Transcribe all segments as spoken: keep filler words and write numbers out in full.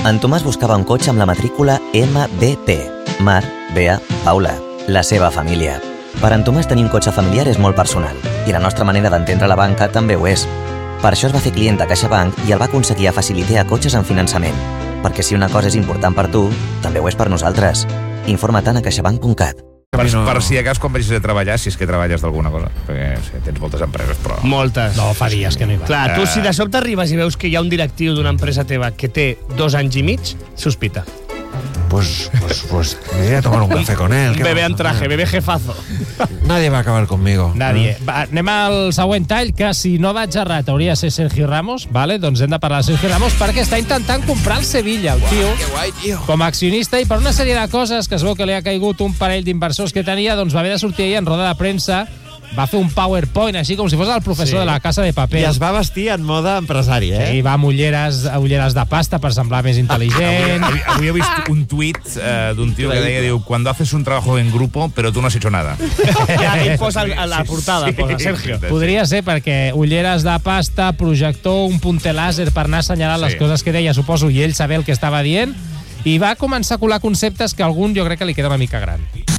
En Tomàs buscava un cotxe amb la matrícula M B P. Mar, Bea, Paula. La seva família. Per en Tomàs tenir un cotxe familiar és molt personal i la nostra manera d'entendre la banca també ho és. Per això es va fer client de CaixaBank i el va aconseguir a facilitar cotxes en finançament. Perquè si una cosa és important per tu, també ho és per nosaltres. Informa-te'n a caixabank punt cat. Per, no. per si de cas, quan vagis a treballar, si és que treballes d'alguna cosa. Perquè sí, tens moltes empreses, però... Moltes. No, fa dies que no hi va. Clar, tu si de sobte arribes i veus que hi ha un directiu d'una empresa teva que té dos anys i mig, sospita. Pues, pues, pues me iré a tomar un café con él. Bebé en traje, bebé jefazo. Nadie va a acabar conmigo. Nadie. Va, anem al següent tall, que si no vaig errat hauria de ser Sergi Ramos, vale? Doncs hem de parlar de Sergi Ramos perquè està intentant comprar el Sevilla, el tio, que guai, tio. Com a accionista, i per una sèrie de coses que es veu que li ha caigut un parell d'inversors que tenia, doncs va haver de sortir ahir en roda de premsa, va fer un PowerPoint, així com si fos el professor sí. de la Casa de Paper. I es va vestir en moda empresari, eh? Sí, va amb ulleres, ulleres de pasta per semblar més intel·ligent. Avui, avui he vist un tuit uh, d'un tio que deia, diu, cuando haces un trabajo en grupo, pero tú no has hecho nada. Ja, ell posa a la portada, sí, posa Sergio. Podria ser perquè ulleres de pasta, projector, un punter làser per anar assenyalant sí. les coses que deia, suposo, i ell saber el que estava dient, i va començar a colar conceptes que a algun jo crec que li queda una mica gran.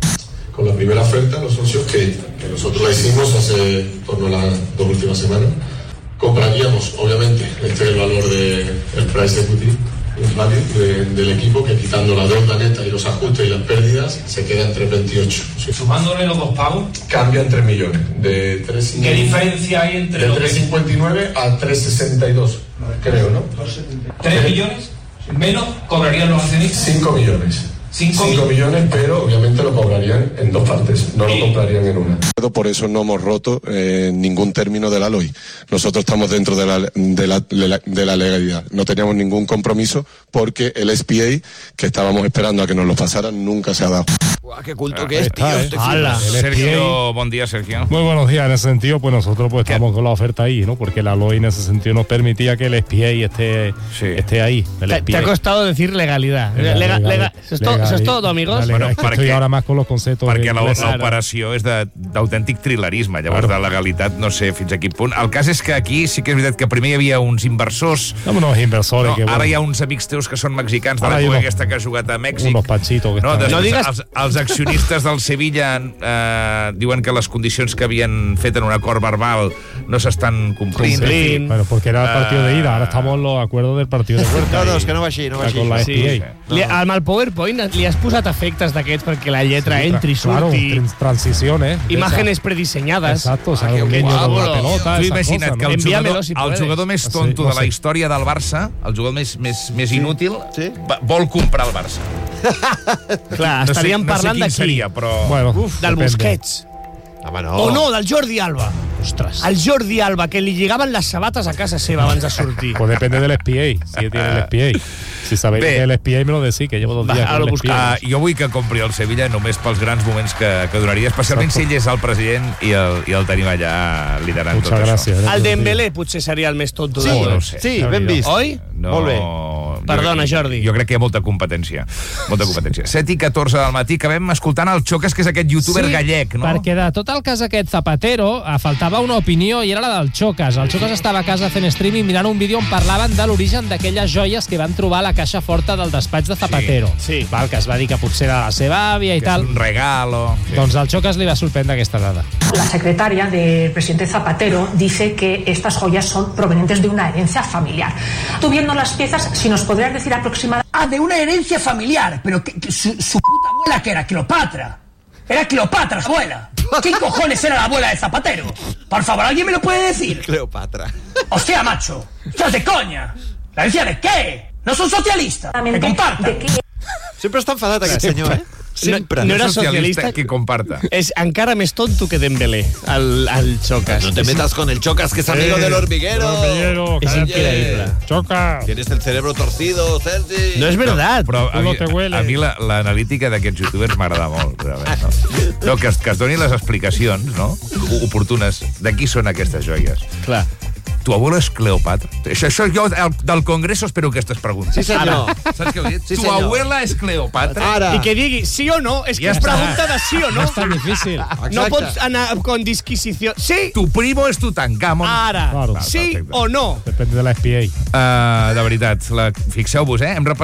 Con la primera oferta, los socios que, que nosotros la hicimos hace torno a las dos últimas semanas, compraríamos, obviamente, este es el valor del price equity, el value de, del equipo, que quitando la deuda neta y los ajustes y las pérdidas, se queda en tres coma veintiocho. ¿Sí? Sumándole los dos pagos, cambia en tres millones. De tres, ¿Qué diferencia hay entre de tres coma cincuenta y nueve a tres coma sesenta y dos, creo, ¿no? ¿tres millones? Menos cobrarían los accionistas. cinco millones. cinco millones, pero obviamente lo cobrarían en dos partes, no lo comprarían en una. Por eso no hemos roto eh, ningún término de la L O I. Nosotros estamos dentro de la, de, la, de, la, de la legalidad. No teníamos ningún compromiso porque el S P A, que estábamos esperando a que nos lo pasaran, nunca se ha dado. Guau, qué culto Ah, que es, tío. está, Este eh. film. Ala. Sergio, bon dia, Sergio. Muy buenos días. En ese sentido, pues nosotros pues ¿Qué? estamos con la oferta ahí, ¿no? Porque la L O I en ese sentido nos permitía que el S P A esté, Sí. esté ahí. El Te, S P A. te ha costado decir legalidad. Legal, Lega, legal, lega, eso, es todo, legal, eso es todo, amigos. legal, Bueno, es que perquè- estoy ahora más con los conceptos Perquè la- ingleses. l'operació és de- d'autèntic trilerisme, llavors Claro. de legalitat no sé fins a quin punt. El cas és que aquí sí que és veritat que primer hi havia uns inversors, Dame unos inversores no, que, ara bueno, hi ha uns amics teus que són mexicans de Ara hi ha l'època unos- aquesta que ha jugat a Mèxic. unos panchitos que No, están ahí. després, No digues- els, els accionistes del Sevilla eh, diuen que les condicions que havien fet en un acord verbal no s'estan complint. Complint. Bueno, porque era el partido de ida, Ah. ahora estamos en los acuerdos del partido de vuelta. No, no, y- és que no va així, no va está així. con la Sí. S P A. Li, amb el PowerPoint li has posat efectes d'aquests perquè la lletra Sí, entri, claro, surti, trans- transiciones. imágenes prediseñadas. Exacto, o sea, Ah, un qué niño con guapo. la pelota, Tu esas imagina't cosas, que ¿no? el Envíamelo jugador, si el puedes. jugador més Sí, tonto no de la sé. història del Barça, el jugador més, més, més inútil, Sí. va- vol comprar el Barça. Clar, No sé, estaríem no sé parlant quin d'aquí. seria, però... Bueno, Uf, del depende. Busquets. Home, no. O no, del Jordi Alba. Ostres. El Jordi Alba, que li lligaven les sabates a casa seva abans de sortir. Pues depende del S P A, si tiene el S P A. Si sabéis Bé. que el S P A me lo decís, que llevo dos Va, días ara con lo el S P A. Uh, jo vull que compri el Sevilla només pels grans moments que, que donaria, especialment Exacto. si ell és el president i el, i el tenim allà liderant Muchas tot gracias. això. eh, El tío. Dembélé potser seria el més tonto Sí, de no ho tots. sé. sí, ben vist. Oi? No, Molt bé. jo Perdona, crec- Jordi. Jo crec que hi ha molta competència. Molta competència. set i catorze del matí, acabem escoltant el Xocas, que és aquest youtuber gallec, no? Perquè de tot el cas aquest Zapatero eh, faltava una opinió i era la del Xocas. El Xocas estava a casa fent streaming mirant un vídeo on parlaven de l'origen d'aquelles joies que van trobar a la caixa forta del despatx de Zapatero. Sí. Val, que es va dir que potser era la seva àvia i Que tal. és un regalo. Sí. Doncs al Xocas li va sorprendre aquesta dada. La secretaria del presidente Zapatero dice que estas joyas son provenientes de una herencia familiar. Tú viendo las piezas, si nos podrías decir aproximadamente... Ah, de una herencia familiar, pero que, que su, su puta abuela que era Cleopatra. Era Cleopatra, su abuela. ¿Quién cojones era la abuela de Zapatero? Por favor, ¿alguien me lo puede decir? Cleopatra. Hostia, macho. ¿Estás de coña? ¿La herencia de qué? No son socialistas. Que compartan. ¿De qué? Sempre està enfadat aquest senyor, eh? Sempre. No, no era socialista socialista. que comparta. És encara més tonto que Dembélé, el, el Xocas. No te metas con el Chocas, que es amigo del hormiguero. Hormiguero, És cállate. increïble. Choca. Tienes el cerebro torcido, Sergi. No és veritat. Però a Tu no mi, te huele. a mi la- l'analítica d'aquests youtubers m'agrada molt. Realment, no? No, que, es, que es donin les explicacions, no?, oportunes, de qui són aquestes joies. Clar. Tu abuelo és Cleopatra? Això, això jo el, del Congreso espero aquestes preguntes. Sí, senyor. Saps què vull dir? Sí, tu senyor. abuela és Cleopatra? Ara. I que digui sí o no, és que Ja es està. pregunta de sí o no. No és tan difícil. No Exacte. pots anar con disquisició. Sí, Tu primo és Tutankamon. ara. Claro. Sí Perfecte. o no. Depende del S P A. Uh, de veritat, la, fixeu-vos, eh? Hem